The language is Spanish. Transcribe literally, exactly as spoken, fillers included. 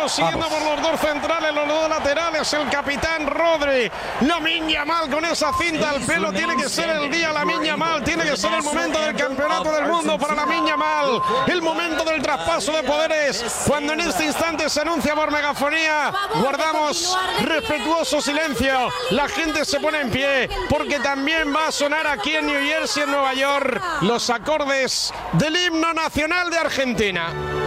siguiendo por los dos centrales, los dos laterales, el capitán Rodri. Lamine Yamal con esa cinta al pelo. Tiene que ser el día Lamine Yamal. Tiene que ser el momento del campeonato del mundo para Lamine Yamal. El momento del traspaso de poderes. Cuando en este instante se anuncia por megafonía, guardamos respetuoso silencio. La gente se pone en pie porque también va a sonar aquí en New Jersey, en Nueva York, los acordes del himno nacional de Argentina.